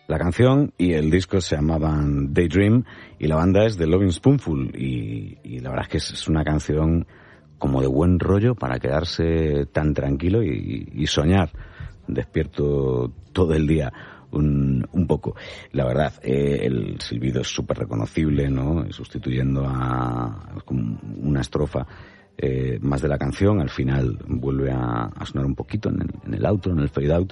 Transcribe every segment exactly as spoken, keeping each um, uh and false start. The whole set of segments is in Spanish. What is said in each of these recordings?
La canción y el disco se llamaban Daydream y la banda es The Loving Spoonful y, y la verdad es que es, es una canción como de buen rollo para quedarse tan tranquilo y, y soñar despierto todo el día un, un poco. La verdad, eh, el silbido es súper reconocible, ¿no? Sustituyendo a, a una estrofa eh, más de la canción, al final vuelve a, a sonar un poquito en el, en el outro, en el fade out,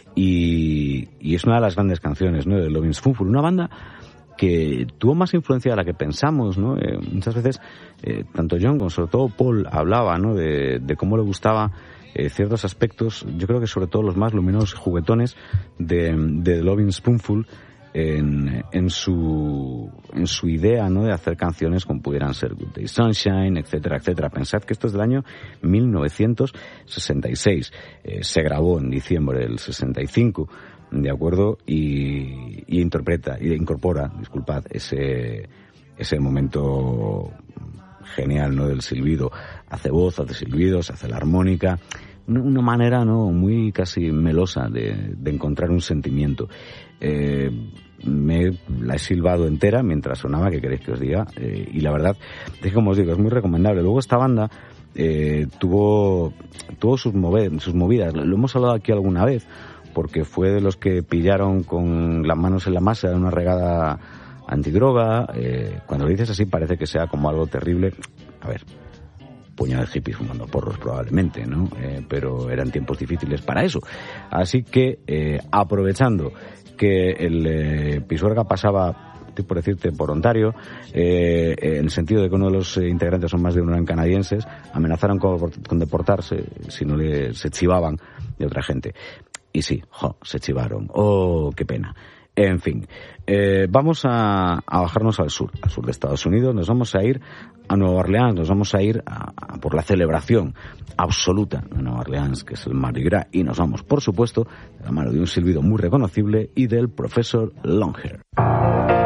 y, y es una de las grandes canciones, ¿no? De Loving Spoonful, una banda que tuvo más influencia de la que pensamos, ¿no? Eh, muchas veces, eh, tanto John como sobre todo Paul hablaba, ¿no? De, de cómo le gustaba eh, ciertos aspectos, yo creo que sobre todo los más luminosos, juguetones de, de The Loving Spoonful en, en su en su idea, ¿no? De hacer canciones como pudieran ser Good Day Sunshine, etcétera, etcétera. Pensad que esto es del año mil novecientos sesenta y seis, eh, se grabó en diciembre del sesenta y cinco, de acuerdo, y, y interpreta y incorpora, disculpad, ese ese momento genial, ¿no? Del silbido, hace voz, hace silbidos, hace la armónica, una, una manera, ¿no? Muy casi melosa de, de encontrar un sentimiento. Eh, me la he silbado entera mientras sonaba, ¿qué queréis que os diga? Eh, y la verdad es que, como os digo, es muy recomendable. Luego esta banda eh, tuvo tuvo sus, mover, sus movidas, lo hemos hablado aquí alguna vez, porque fue de los que pillaron con las manos en la masa en una regada antidroga. Eh, cuando lo dices así parece que sea como algo terrible. A ver, puñado de hippies fumando porros probablemente, ¿no? Eh, pero eran tiempos difíciles para eso. Así que, eh, aprovechando que el eh, Pisuerga pasaba, estoy por decirte, por Ontario, eh, en el sentido de que uno de los integrantes son más de un eran canadienses, amenazaron con, con deportarse si no le, se chivaban de otra gente. Y sí, jo, se chivaron. Oh, qué pena. En fin, eh, vamos a, a bajarnos al sur, al sur de Estados Unidos. Nos vamos a ir a Nueva Orleans, nos vamos a ir a, a por la celebración absoluta de Nueva Orleans, que es el Mardi Gras, y nos vamos, por supuesto, de la mano de un silbido muy reconocible y del profesor Longhair.